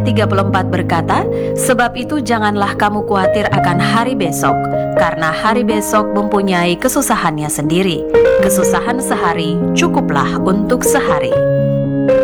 34 berkata, "Sebab itu janganlah kamu khawatir akan hari besok, karena hari besok mempunyai kesusahannya sendiri. Kesusahan sehari cukuplah untuk sehari."